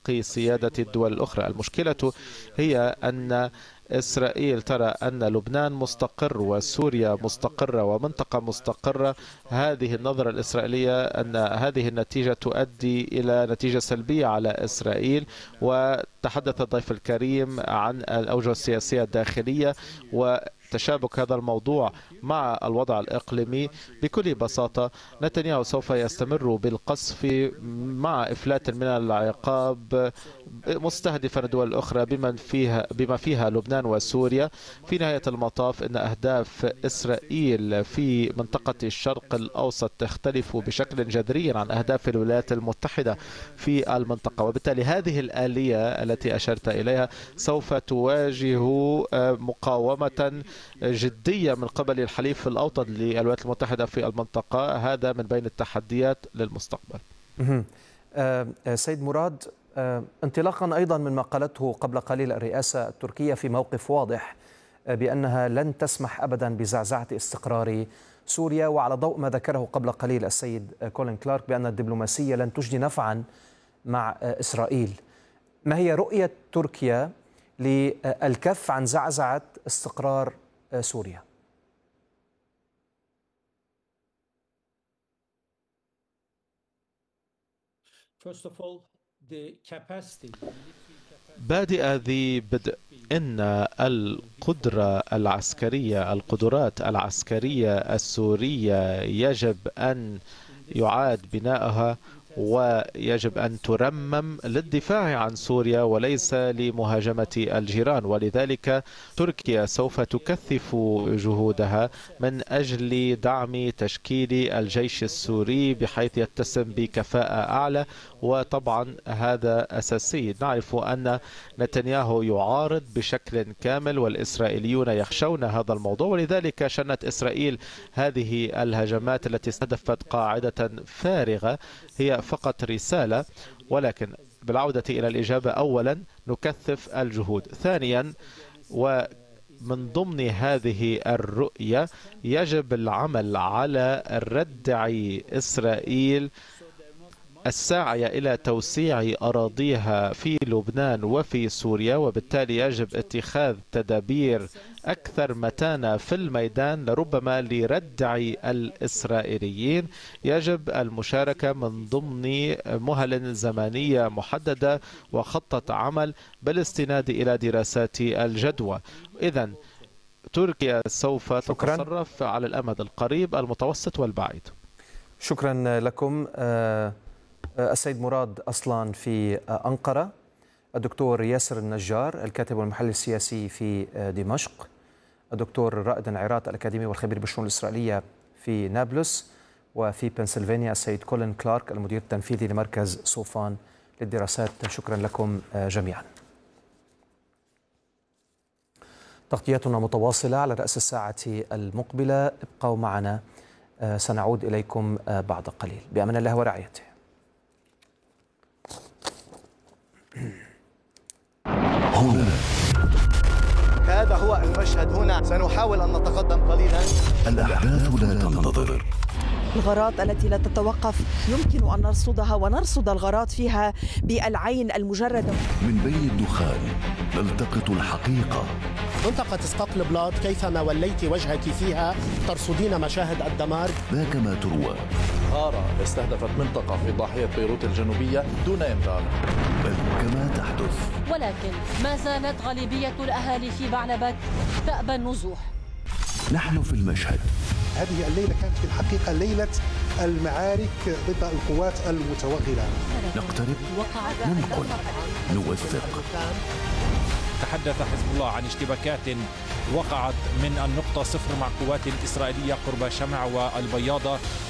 باقي سيادة الدول الأخرى. المشكلة هي أن إسرائيل ترى أن لبنان مستقر وسوريا مستقرة ومنطقة مستقرة. هذه النظرة الإسرائيلية أن هذه النتيجة تؤدي إلى نتيجة سلبية على إسرائيل. وتحدث الضيف الكريم عن الأوجه السياسية الداخلية وتشابك هذا الموضوع مع الوضع الإقليمي. بكل بساطة نتنياهو سوف يستمر بالقصف مع إفلات من العقاب مستهدفا الدول الأخرى بما فيها لبنان وسوريا. في نهاية المطاف إن أهداف إسرائيل في منطقة الشرق الأوسط تختلف بشكل جذري عن أهداف الولايات المتحدة في المنطقة، وبالتالي هذه الآلية التي أشرت إليها سوف تواجه مقاومة جدية من قبل الحليف الأوطن للولايات المتحدة في المنطقة. هذا من بين التحديات للمستقبل. سيد مراد، انطلاقا أيضا من ما قالته قبل قليل الرئاسة التركية في موقف واضح بأنها لن تسمح أبدا بزعزعة استقرار سوريا، وعلى ضوء ما ذكره قبل قليل السيد كولين كلارك بأن الدبلوماسية لن تجدي نفعا مع إسرائيل، ما هي رؤية تركيا للكف عن زعزعة استقرار سوريا؟ بادئ ذي بدء إن القدرات العسكرية السورية يجب أن يعاد بناؤها ويجب أن ترمم للدفاع عن سوريا وليس لمهاجمة الجيران. ولذلك تركيا سوف تكثف جهودها من أجل دعم تشكيل الجيش السوري بحيث يتسم بكفاءة أعلى، وطبعا هذا أساسي. نعرف أن نتنياهو يعارض بشكل كامل والإسرائيليون يخشون هذا الموضوع، ولذلك شنت إسرائيل هذه الهجمات التي استهدفت قاعدة فارغة هي فقط رسالة. ولكن بالعودة إلى الإجابة، أولا نكثف الجهود، ثانيا ومن ضمن هذه الرؤية يجب العمل على ردع إسرائيل الساعي إلى توسيع أراضيها في لبنان وفي سوريا، وبالتالي يجب اتخاذ تدابير أكثر متانة في الميدان لربما لردع الإسرائيليين. يجب المشاركة من ضمن مهل زمنية محددة وخطة عمل بالاستناد إلى دراسات الجدوى. إذن تركيا سوف تتصرف على الأمد القريب المتوسط والبعيد. شكرا لكم. السيد مراد أصلان في أنقرة، الدكتور ياسر النجار الكاتب والمحلل السياسي في دمشق، الدكتور رائد العراط الأكاديمي والخبير بالشؤون الإسرائيلية في نابلس، وفي بنسلفانيا السيد كولين كلارك المدير التنفيذي لمركز صوفان للدراسات. شكرا لكم جميعا. تغطيتنا متواصلة على رأس الساعة المقبلة، ابقوا معنا، سنعود إليكم بعد قليل. بأمان الله ورعايته. هنا هذا هو المشهد. هنا سنحاول أن نتقدم قليلا. الأحداث لا تنتظر، الغارات التي لا تتوقف يمكن أن نرصدها ونرصد الغارات فيها بالعين المجردة. من بين الدخان نلتقط الحقيقة. منطقة اسقاط البلاط كيفما وليت وجهك فيها ترصدين مشاهد الدمار. ذاك ما تروى. غارة استهدفت منطقة في ضاحية بيروت الجنوبية دون إنذار. بل كما تحدث. ولكن ما زالت غالبية الأهالي في بعلبك تأبى النزوح. نحن في المشهد. هذه الليلة كانت في الحقيقة ليلة المعارك ضد القوات المتوغلة. نقترب، ننقل، نوثق. تحدث حزب الله عن اشتباكات وقعت من النقطة 0 مع قوات إسرائيلية قرب شمع والبياضة